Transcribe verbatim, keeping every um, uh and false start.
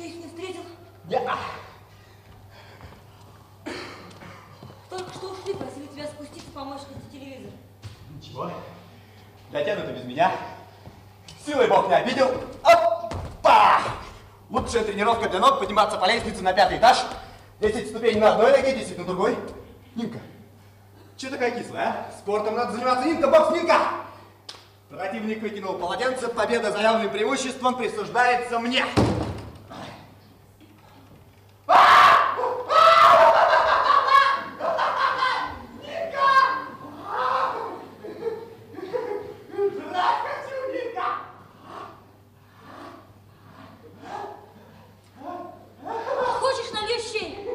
Ты их не встретил? Я. Только что ушли, просили тебя спуститься, помочь найти телевизор. Ничего. Дотянуто без меня. Силой Бог не обидел. Опа! Лучшая тренировка для ног — подниматься по лестнице на пятый этаж. десять ступеней на одной ноге, десять на другой. Нинка, че такая кислая, а? Спортом надо заниматься. Нинка, бокс, Нинка! Противник выкинул полотенце. Победа за явным преимуществом присуждается мне.